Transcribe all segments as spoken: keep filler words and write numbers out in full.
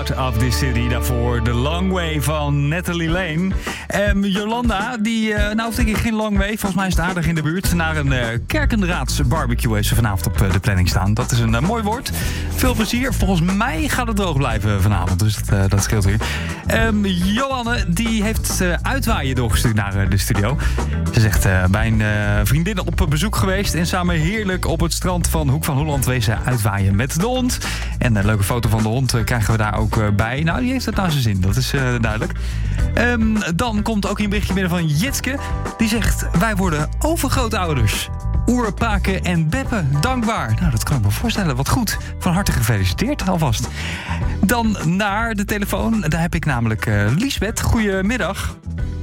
Out of the City. Daarvoor The Long Way van Natalie Lane. Um, Jolanda, die, uh, nou denk ik geen long way. Volgens mij is het aardig in de buurt. Naar een uh, Kerkenraads barbecue heeft ze vanavond op uh, de planning staan. Dat is een uh, mooi woord. Veel plezier. Volgens mij gaat het droog blijven vanavond. Dus dat, uh, dat scheelt weer. Um, Johanne, die heeft uh, uitwaaien doorgestuurd naar uh, de studio. Ze zegt uh, bij een uh, vriendin op bezoek geweest. En samen heerlijk op het strand van Hoek van Holland wezen uitwaaien met de hond. En een leuke foto van de hond uh, krijgen we daar ook uh, bij. Nou, die heeft het naar zijn zin. Dat is uh, duidelijk. Um, dan komt ook een berichtje binnen van Jitske. Die zegt, wij worden overgrootouders. Oerpaken en beppen, dankbaar. Nou, dat kan ik me voorstellen. Wat goed. Van harte gefeliciteerd alvast. Dan naar de telefoon. Daar heb ik namelijk uh, Liesbeth. Goedemiddag.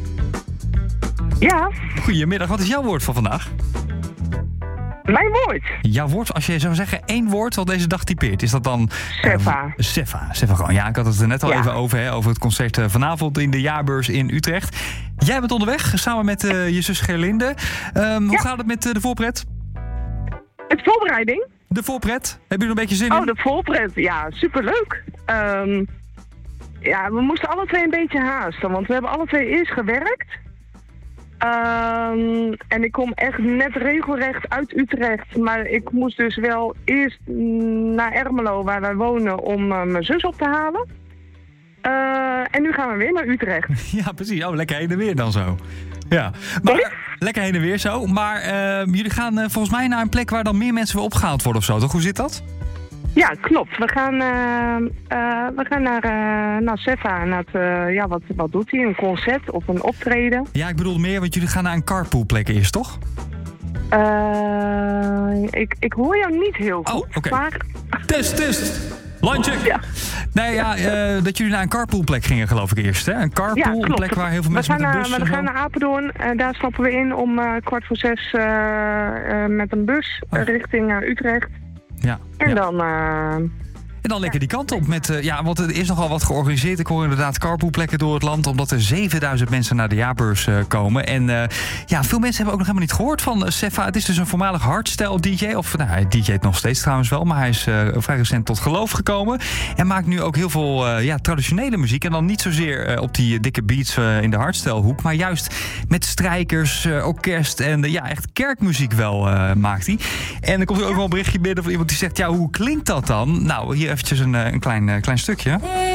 Ja. Goedemiddag. Wat is jouw woord van vandaag? Mijn woord? Jouw woord, als je zou zeggen één woord wat deze dag typeert, is dat dan... Sefa. Uh, Sefa. Sefa gewoon. Ja, ik had het er net al ja. even over, hè, over het concert uh, vanavond in de Jaarbeurs in Utrecht. Jij bent onderweg, samen met uh, je zus Gerlinde. Um, hoe ja. gaat het met uh, de voorpret? Met voorbereiding? De voorpret. Heb je er een beetje zin oh, in? Oh, de voorpret. Ja, superleuk. Um, ja, we moesten alle twee een beetje haasten, want we hebben alle twee eerst gewerkt. Um, en ik kom echt net regelrecht uit Utrecht. Maar ik moest dus wel eerst naar Ermelo, waar wij wonen, om uh, mijn zus op te halen. Uh, en nu gaan we weer naar Utrecht. Ja, precies. Oh, lekker heen en weer dan zo. Ja, maar uh, lekker heen en weer zo. Maar uh, jullie gaan uh, volgens mij naar een plek waar dan meer mensen weer opgehaald worden of zo, toch? Hoe zit dat? Ja, klopt. We gaan, uh, uh, we gaan naar, uh, naar Sefa. Naar het, uh, ja, wat, wat doet hij? Een concert of een optreden? Ja, ik bedoel meer, want jullie gaan naar een carpoolplek eerst, toch? Uh, ik, ik hoor jou niet heel goed. Oh, oké. Okay. Maar... Test, test. Line check. Ja. Nee, ja, uh, dat jullie naar een carpoolplek gingen, geloof ik eerst, hè? Een carpool, ja, een plek waar heel veel mensen we met een bus... We gaan naar Apeldoorn en daar stappen we in om uh, kwart voor zes uh, uh, met een bus oh. richting uh, Utrecht. Ja, en ja. dan... Uh, en dan lekker die kant op met... Uh, ja, want er is nogal wat georganiseerd. Ik hoor inderdaad carpoolplekken door het land, omdat er zevenduizend mensen naar de jaarbeurs uh, komen. En uh, ja, veel mensen hebben ook nog helemaal niet gehoord van uh, Sefa. Het is dus een voormalig hardstyle D J. Of nou, hij D J't nog steeds trouwens wel, maar hij is uh, vrij recent tot geloof gekomen. En maakt nu ook heel veel uh, ja, traditionele muziek. En dan niet zozeer uh, op die dikke beats uh, in de hardstyle hoek, maar juist met strijkers, uh, orkest en uh, ja, echt kerkmuziek wel uh, maakt hij. En er komt er ook wel een berichtje binnen van iemand die zegt, ja, hoe klinkt dat dan? Nou, hier eventjes een, een klein, klein stukje.